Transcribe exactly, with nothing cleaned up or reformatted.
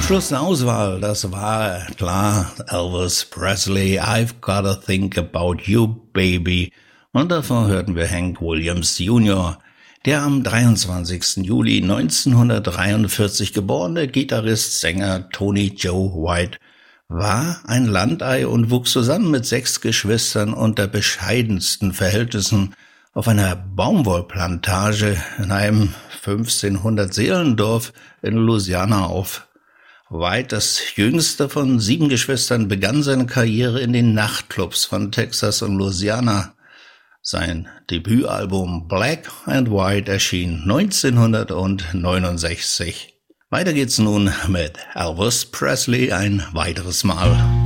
Schluss eine Auswahl, das war klar Elvis Presley, I've Gotta Think About You, Baby. Und davor hörten wir Hank Williams Junior, der am dreiundzwanzigsten Juli neunzehnhundertdreiundvierzig geborene Gitarrist, Sänger Tony Joe White war ein Landei und wuchs zusammen mit sechs Geschwistern unter bescheidensten Verhältnissen auf einer Baumwollplantage in einem fünfzehnhundert Seelendorf in Louisiana auf. White, das jüngste von sieben Geschwistern, begann seine Karriere in den Nachtclubs von Texas und Louisiana. Sein Debütalbum Black and White erschien neunzehnhundertneunundsechzig. Weiter geht's nun mit Elvis Presley ein weiteres Mal.